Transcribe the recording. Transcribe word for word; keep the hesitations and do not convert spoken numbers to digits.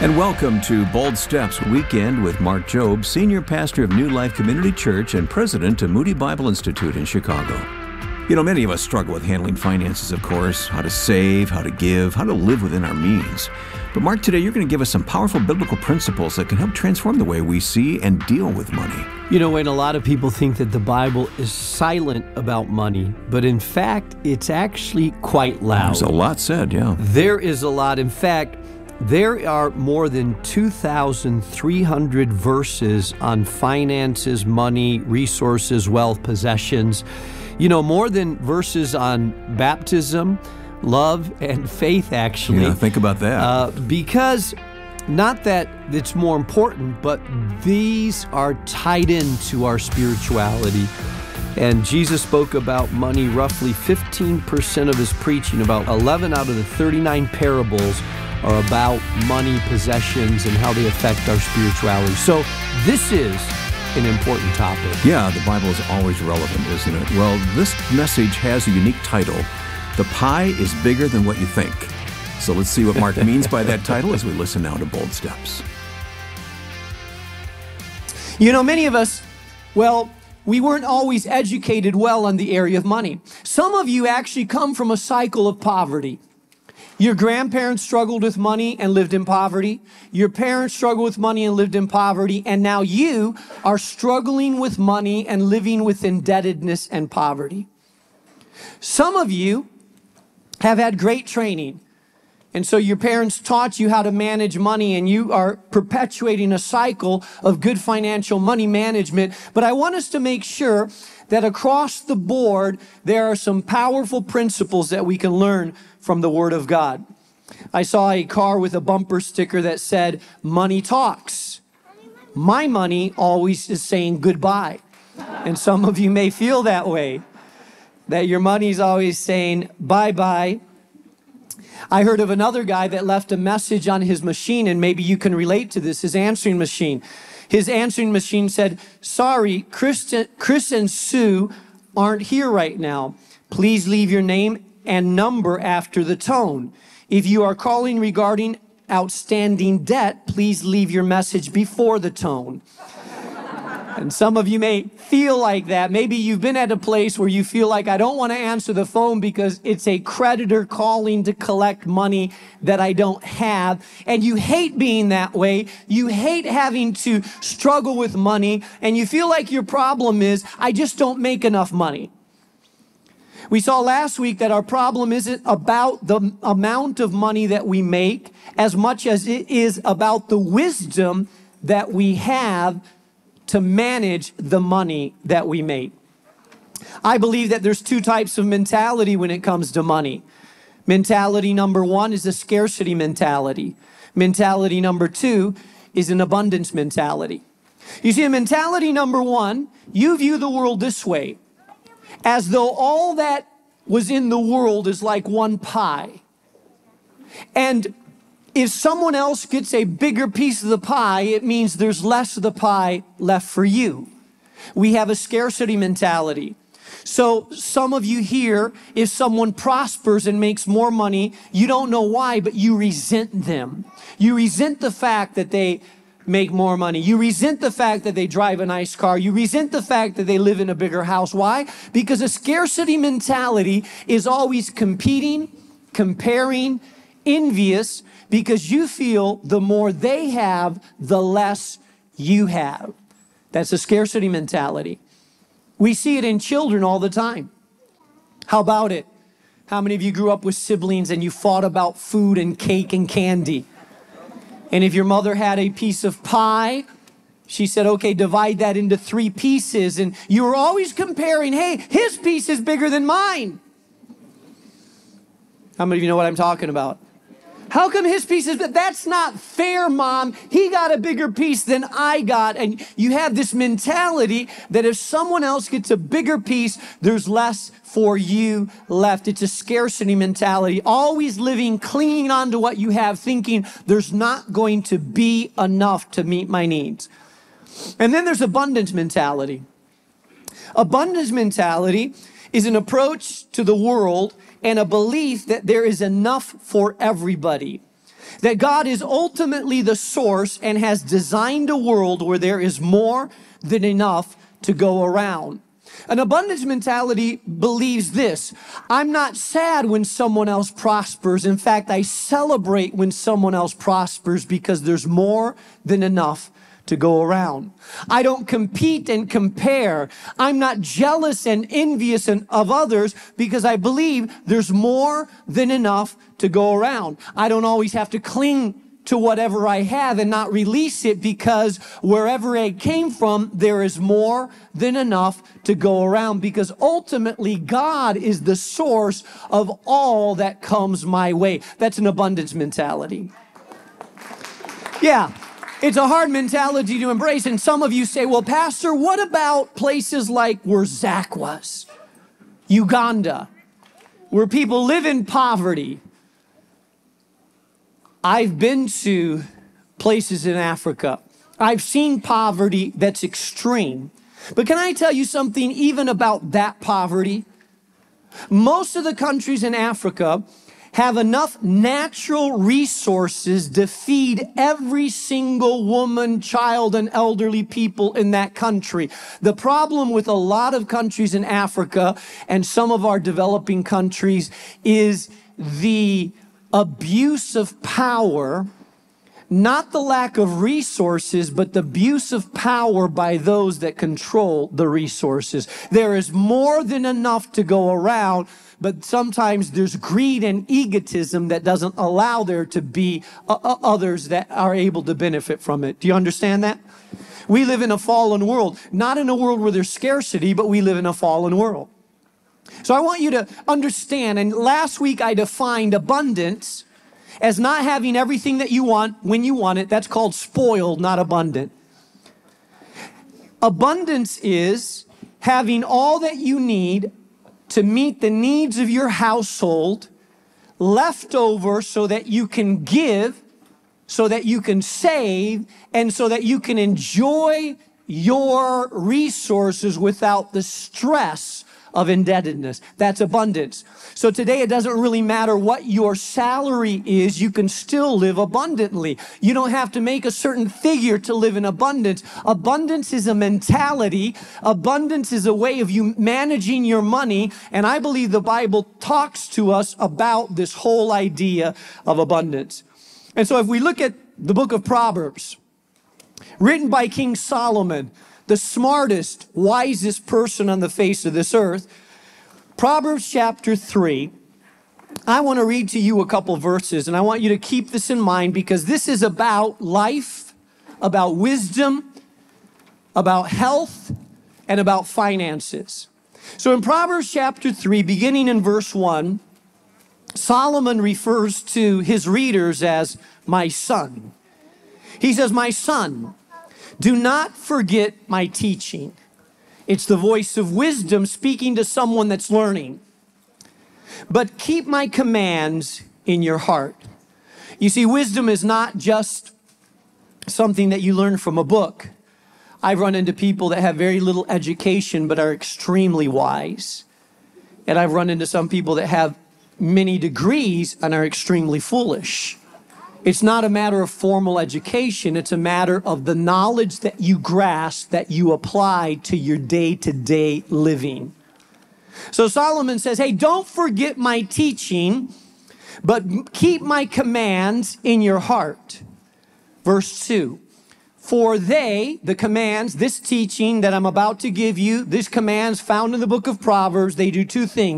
And welcome to Bold Steps Weekend with Mark Jobe, Senior Pastor of New Life Community Church and President of Moody Bible Institute in Chicago. You know, many of us struggle with handling finances, of course, how to save, how to give, how to live within our means. But Mark, today you're going to give us some powerful biblical principles that can help transform the way we see and deal with money. You know, and a lot of people think that the Bible is silent about money, but in fact, it's actually quite loud. There's a lot said, yeah. There is a lot. In fact, there are more than two thousand three hundred verses on finances, money, resources, wealth, possessions. You know, more than verses on baptism, love, and faith, actually. Yeah, think about that. Uh, because not that it's more important, but these are tied into our spirituality. And Jesus spoke about money roughly fifteen percent of his preaching. About eleven out of the thirty-nine parables are about money, possessions, and how they affect our spirituality. So this is an important topic. Yeah, the Bible is always relevant, isn't it? Well, this message has a unique title. The pie is bigger than what you think. So let's see what Mark means by that title as we listen now to Bold Steps. You know, many of us, well, we weren't always educated well on the area of money. Some of you actually come from a cycle of poverty. Your grandparents struggled with money and lived in poverty. Your parents struggled with money and lived in poverty. And now you are struggling with money and living with indebtedness and poverty. Some of you have had great training. And so your parents taught you how to manage money, and you are perpetuating a cycle of good financial money management. But I want us to make sure that across the board, there are some powerful principles that we can learn from the Word of God. I saw a car with a bumper sticker that said, "Money talks." My money always is saying goodbye. And some of you may feel that way, that your money's always saying bye-bye. I heard of another guy that left a message on his machine, and maybe you can relate to this, his answering machine. His answering machine said, "Sorry, Chris, Chris and Sue aren't here right now. Please leave your name and number after the tone. If you are calling regarding outstanding debt, please leave your message before the tone." And some of you may feel like that. Maybe you've been at a place where you feel like, I don't want to answer the phone because it's a creditor calling to collect money that I don't have. And you hate being that way. You hate having to struggle with money. And you feel like your problem is, I just don't make enough money. We saw last week that our problem isn't about the amount of money that we make as much as it is about the wisdom that we have to manage the money that we make. I believe that there's two types of mentality when it comes to money. Mentality number one is a scarcity mentality. Mentality number two is an abundance mentality. You see, a mentality number one, you view the world this way, as though all that was in the world is like one pie. And if someone else gets a bigger piece of the pie, it means there's less of the pie left for you. We have a scarcity mentality. So some of you here, if someone prospers and makes more money, you don't know why, but you resent them. You resent the fact that they make more money. You resent the fact that they drive a nice car. You resent the fact that they live in a bigger house. Why? Because a scarcity mentality is always competing, comparing, envious, because you feel the more they have, the less you have. That's a scarcity mentality. We see it in children all the time. How about it? How many of you grew up with siblings and you fought about food and cake and candy? And if your mother had a piece of pie, she said, okay, divide that into three pieces. And you were always comparing, hey, his piece is bigger than mine. How many of you know what I'm talking about? How come his piece is, but that's not fair, Mom. He got a bigger piece than I got. And you have this mentality that if someone else gets a bigger piece, there's less for you left. It's a scarcity mentality, always living, clinging on to what you have, thinking there's not going to be enough to meet my needs. And then there's abundance mentality. Abundance mentality is an approach to the world and a belief that there is enough for everybody. that God is ultimately the source and has designed a world where there is more than enough to go around. An abundance mentality believes this: I'm not sad when someone else prospers. In fact, I celebrate when someone else prospers because there's more than enough to go around. I don't compete and compare. I'm not jealous and envious of others because I believe there's more than enough to go around. I don't always have to cling to whatever I have and not release it because wherever it came from, there is more than enough to go around, because ultimately God is the source of all that comes my way. That's an abundance mentality. Yeah. It's a hard mentality to embrace. And some of you say, well, Pastor, what about places like where Zach was? Uganda, where people live in poverty. I've been to places in Africa. I've seen poverty that's extreme. But can I tell you something even about that poverty? Most of the countries in Africa have enough natural resources to feed every single woman, child, and elderly people in that country. The problem with a lot of countries in Africa and some of our developing countries is the abuse of power, not the lack of resources, but the abuse of power by those that control the resources. There is more than enough to go around, but sometimes there's greed and egotism that doesn't allow there to be uh, uh, others that are able to benefit from it. Do you understand that? We live in a fallen world, not in a world where there's scarcity, but we live in a fallen world. So I want you to understand, and last week I defined abundance as not having everything that you want when you want it. That's called spoiled, not abundant. Abundance is having all that you need to meet the needs of your household, left over so that you can give, so that you can save, and so that you can enjoy your resources without the stress of indebtedness. That's abundance. So today it doesn't really matter what your salary is, you can still live abundantly. You don't have to make a certain figure to live in abundance. Abundance is a mentality. Abundance is a way of you managing your money. And I believe the Bible talks to us about this whole idea of abundance. And so if we look at the book of Proverbs, written by King Solomon, the smartest, wisest person on the face of this earth, Proverbs chapter three. I want to read to you a couple verses, and I want you to keep this in mind because this is about life, about wisdom, about health, and about finances. So in Proverbs chapter three, beginning in verse one, Solomon refers to his readers as my son. He says, my son, do not forget my teaching. It's the voice of wisdom speaking to someone that's learning. But keep my commands in your heart. You see, wisdom is not just something that you learn from a book. I've run into people that have very little education but are extremely wise. And I've run into some people that have many degrees and are extremely foolish. It's not a matter of formal education. It's a matter of the knowledge that you grasp, that you apply to your day-to-day living. So Solomon says, hey, don't forget my teaching, but keep my commands in your heart. Verse two, for they, the commands, this teaching that I'm about to give you, these commands found in the book of Proverbs, they do two things.